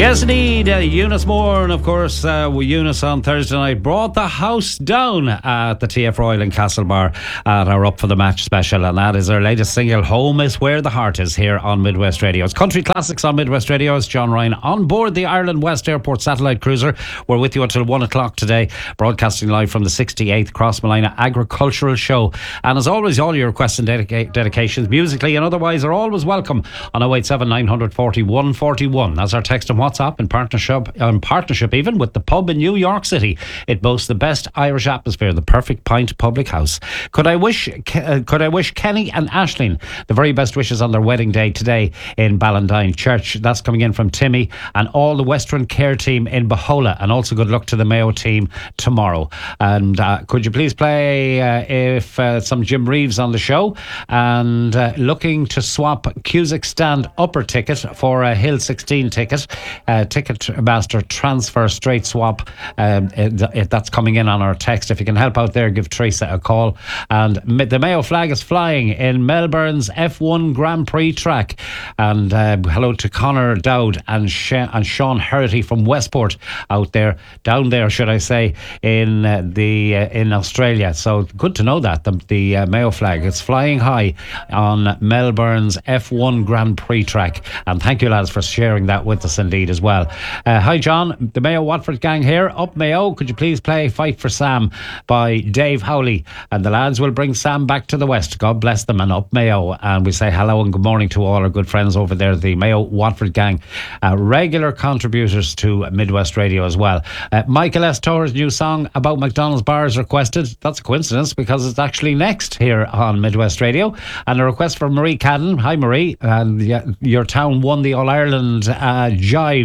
Yes, indeed. Eunice Moore, and of course, Eunice on Thursday night brought the house down at the TF Royal in Castlebar at our Up for the Match special, and that is her latest single, Home is Where the Heart Is, here on Midwest Radio. It's Country Classics on Midwest Radio. It's John Ryan on board the Ireland West Airport satellite cruiser. We're with you until 1 o'clock today, broadcasting live from the 68th Crossmolina Agricultural Show. And as always, all your requests and dedications, musically and otherwise, are always welcome on 087 940 141. That's our text and WhatsApp in partnership even with the pub in New York City. It boasts the best Irish atmosphere, the Perfect Pint Public House. Could I wish Kenny and Aisling the very best wishes on their wedding day today in Ballandine Church? That's coming in from Timmy and all the Western Care team in Bahola, and also good luck to the Mayo team tomorrow. And could you please play some Jim Reeves on the show, and looking to swap Cusack Stand upper ticket for a Hill 16 ticket. Ticketmaster transfer straight swap. That's coming in on our text. If you can help out there, give Teresa a call. And the Mayo flag is flying in Melbourne's F1 Grand Prix track. And hello to Connor Dowd and Sean Herity from Westport down there, should I say, in Australia. So good to know that the Mayo flag is flying high on Melbourne's F1 Grand Prix track. And thank you, lads, for sharing that with us indeed as well. Hi John, the Mayo Watford gang here. Up Mayo, could you please play Fight for Sam by Dave Howley, and the lads will bring Sam back to the West. God bless them, and up Mayo. And we say hello and good morning to all our good friends over there, the Mayo Watford gang, regular contributors to Midwest Radio as well. Michael S. Torres' new song about McDonald's bars requested. That's a coincidence because it's actually next here on Midwest Radio. And a request from Marie Cadden. Hi Marie, and your town won the All-Ireland Jive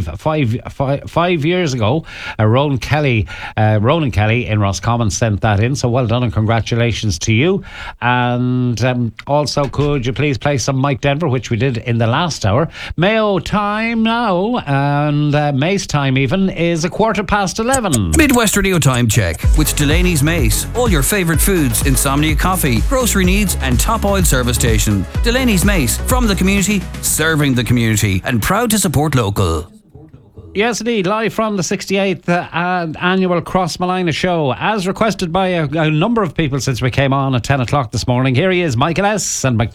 5 years ago. Ronan Kelly in Roscommon sent that in, so well done and congratulations to you. And also, could you please play some Mike Denver, which we did in the last hour. Mayo time now, and Mace time even is 11:15. Midwest Radio time check with Delaney's Mace. All your favourite foods, Insomnia Coffee, grocery needs and top oil service station. Delaney's Mace, from the community, serving the community, and proud to support local. Yes, indeed. Live from the 68th annual Crossmolina show, as requested by a number of people since we came on at 10 o'clock this morning. Here he is, Michael S. and McDonald.